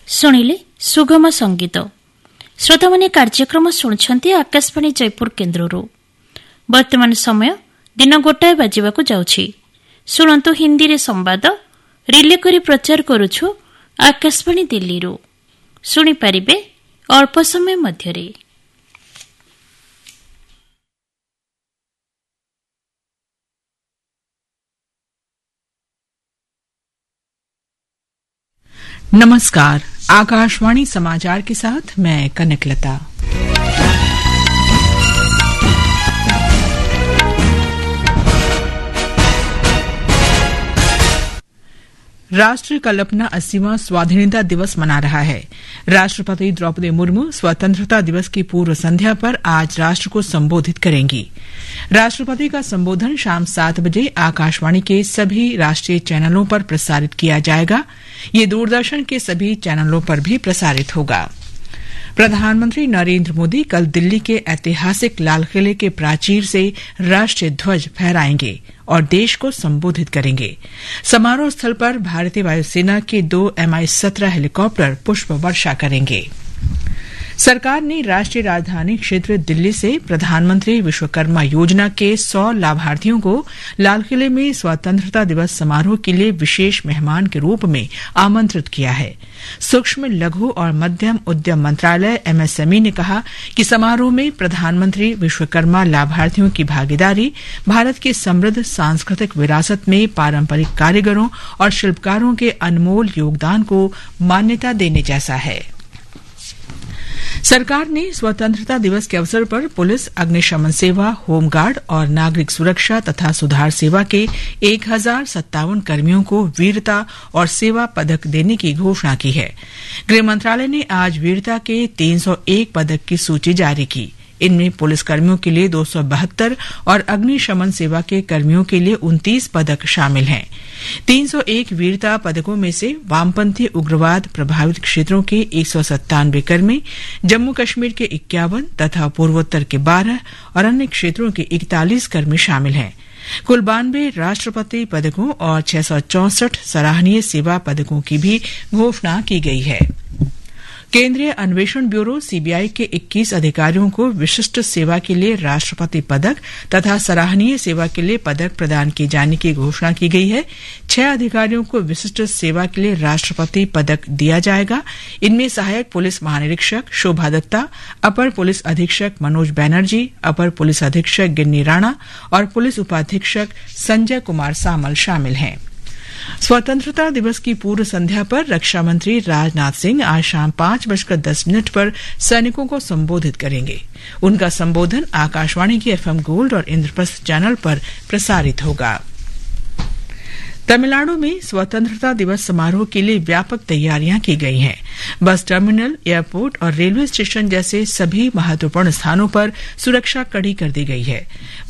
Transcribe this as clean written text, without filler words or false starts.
शुणिले सुगम संगीत। श्रोता माने कार्यक्रम शुणुछंती आकाशवाणी जयपुर केन्द्ररू। वर्तमान समय दिन 1 बाजिबाकू जाउछि। शुणंतु हिंदी रे संवाद रिले करी प्रचार करूछु आकाशवाणी दिल्ली रू। शुणी पारिबे अल्प समय मध्यरे। नमस्कार, आकाशवाणी समाचार के साथ मैं कनकलता। राष्ट्र कल अपना 80वां स्वाधीनता दिवस मना रहा है। राष्ट्रपति द्रौपदी मुर्मू स्वतंत्रता दिवस की पूर्व संध्या पर आज राष्ट्र को संबोधित करेंगी। राष्ट्रपति का संबोधन शाम 7 बजे आकाशवाणी के सभी राष्ट्रीय चैनलों पर प्रसारित किया जाएगा। ये दूरदर्शन के सभी चैनलों पर भी प्रसारित होगा। प्रधानमंत्री नरेंद्र मोदी कल दिल्ली के ऐतिहासिक लाल किले के प्राचीर से राष्ट्रीय ध्वज फहराएंगे और देश को संबोधित करेंगे। समारोह स्थल पर भारतीय वायुसेना के 2 Mi-17 हेलीकॉप्टर पुष्प वर्षा करेंगे। सरकार ने राष्ट्रीय राजधानी क्षेत्र दिल्ली से प्रधानमंत्री विश्वकर्मा योजना के 100 लाभार्थियों को लाल किले में स्वतंत्रता दिवस समारोह के लिए विशेष मेहमान के रूप में आमंत्रित किया है। सूक्ष्म, लघु और मध्यम उद्यम मंत्रालय MSME ने कहा कि समारोह में प्रधानमंत्री विश्वकर्मा लाभार्थियों की भागीदारी भारत की समृद्ध सांस्कृतिक विरासत में पारंपरिक कारीगरों और शिल्पकारों के अनमोल योगदान को मान्यता देने जैसा है। सरकार ने स्वतंत्रता दिवस के अवसर पर पुलिस, अग्निशमन सेवा, होमगार्ड और नागरिक सुरक्षा तथा सुधार सेवा के 1057 कर्मियों को वीरता और सेवा पदक देने की घोषणा की है। गृह मंत्रालय ने आज वीरता के 301 पदक की सूची जारी की। इनमें पुलिसकर्मियों के लिए 272 और अग्निशमन सेवा के कर्मियों के लिए 29 पदक शामिल हैं। 301 वीरता पदकों में से वामपंथी उग्रवाद प्रभावित क्षेत्रों के 197 कर्मी, जम्मू कश्मीर के 51 तथा पूर्वोत्तर के 12 और अन्य क्षेत्रों के 41 कर्मी शामिल हैं। कुल 92 राष्ट्रपति पदकों और 664 सराहनीय सेवा पदकों की भी घोषणा की गई है। केंद्रीय अन्वेषण ब्यूरो CBI के 21 अधिकारियों को विशिष्ट सेवा के लिए राष्ट्रपति पदक तथा सराहनीय सेवा के लिए पदक प्रदान किए जाने की घोषणा की गई है। 6 अधिकारियों को विशिष्ट सेवा के लिए राष्ट्रपति पदक दिया जाएगा। इनमें सहायक पुलिस महानिरीक्षक शोभा दत्ता, अपर पुलिस अधीक्षक मनोज बैनर्जी, अपर पुलिस अधीक्षक गिन्नी राणा और पुलिस उपाधीक्षक संजय कुमार सामल शामिल हैं। स्वतंत्रता दिवस की पूर्व संध्या पर रक्षा मंत्री राजनाथ सिंह आज शाम 5:10 पर सैनिकों को संबोधित करेंगे। उनका संबोधन आकाशवाणी की FM गोल्ड और इंद्रप्रस्थ चैनल पर प्रसारित होगा। तमिलनाडु में स्वतंत्रता दिवस समारोह के लिए व्यापक तैयारियां की गई हैं। बस टर्मिनल, एयरपोर्ट और रेलवे स्टेशन जैसे सभी महत्वपूर्ण स्थानों पर सुरक्षा कड़ी कर दी गई है।